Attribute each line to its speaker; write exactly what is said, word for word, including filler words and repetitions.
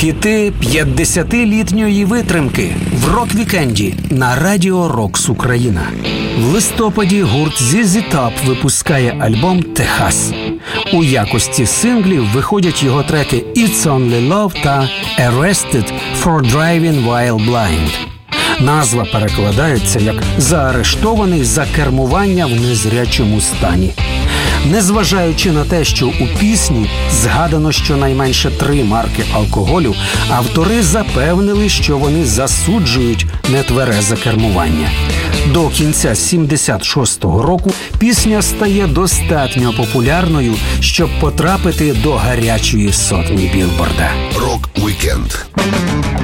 Speaker 1: Хіти п'ятдесятилітньої витримки в рок-вікенді на Радіо Рокс Україна. В листопаді гурт зі зі Top випускає альбом «Техас». У якості синглів виходять його треки «It's Only Love» та «Arrested for Driving While Blind». Назва перекладається як «заарештований за кермування в незрячому стані». Незважаючи на те, що у пісні згадано щонайменше три марки алкоголю, автори запевнили, що вони засуджують нетверезе кермування. До кінця сімдесят шостого року пісня стає достатньо популярною, щоб потрапити до гарячої сотні Білборда.
Speaker 2: Рок-вікенд.